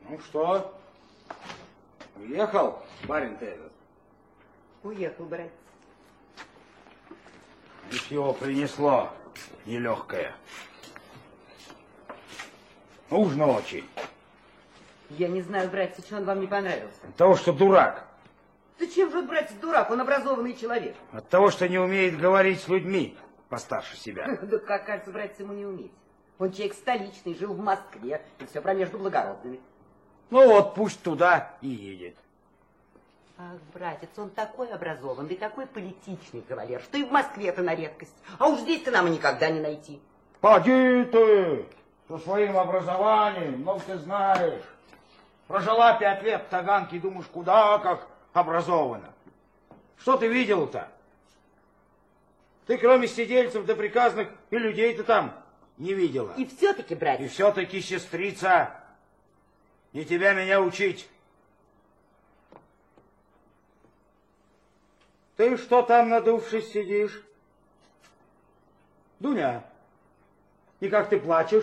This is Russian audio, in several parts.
Ну что, уехал барин-то этот? Уехал, братец. Ведь его принесло нелегкое. Нужно очень. Я не знаю, братец, что он вам не понравился. От того, что дурак. Зачем же, братец, дурак? Он образованный человек. От того, что не умеет говорить с людьми постарше себя. Да как, кажется, братец, ему не уметь. Он человек столичный, жил в Москве, и все про между благородными. Ну вот, пусть туда и едет. Ах, братец, он такой образованный, такой политичный кавалер, что и в Москве-то на редкость. А уж здесь-то нам и никогда не найти. Поди ты со своим образованием, ну ты знаешь. Прожила 5 лет в Таганке и думаешь, куда как образована. Что ты видел-то? Ты кроме сидельцев да приказных и людей-то там не видела. И все-таки, братец. И все-таки, сестрица, не тебя меня учить. Ты что там, надувшись, сидишь? Дуня, и как ты плачешь?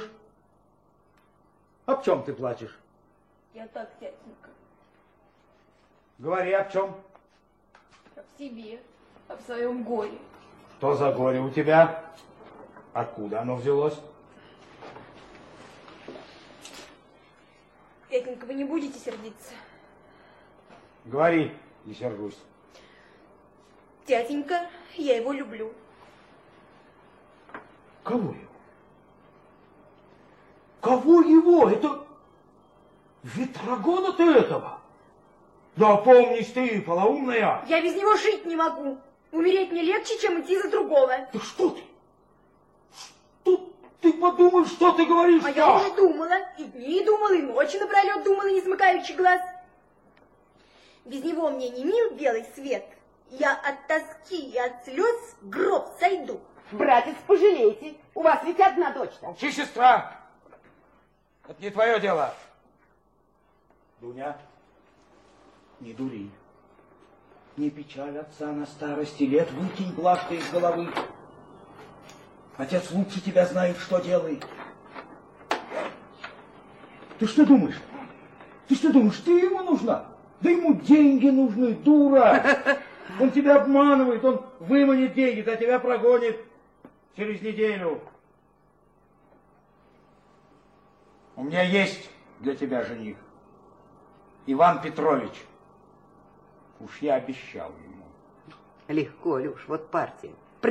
Об чем ты плачешь? Я так, тятенька. Говори, об чем? Об себе, об своем горе. Что за горе у тебя? Откуда оно взялось? Тятенька, вы не будете сердиться? Говори, не сержусь. Тятенька, я его люблю. Кого его? Кого его? Это Ветрогона-то этого? Да опомнись ты, полоумная. Я без него жить не могу. Умереть мне легче, чем идти за другого. Да что ты? Что ты подумаешь, что ты говоришь? А я уже думала, и дни думала, и ночи напролет думала, не смыкаючи глаз. Без него мне не мил белый свет. Я от тоски и от слез в гроб сойду. Братец, пожалейте. У вас ведь одна дочь-то. Молчи, сестра. Это не твое дело. Дуня, не дури. Не печаль отца на старости лет, выкинь блажь из головы. Отец лучше тебя знает, что делает. Ты что думаешь? Ты что думаешь, ты ему нужна? Да ему деньги нужны, дура. Он тебя обманывает, он выманит деньги, а тебя прогонит через неделю. У меня есть для тебя жених. Иван Петрович. Уж я обещал ему. Легко, Люш, вот партия.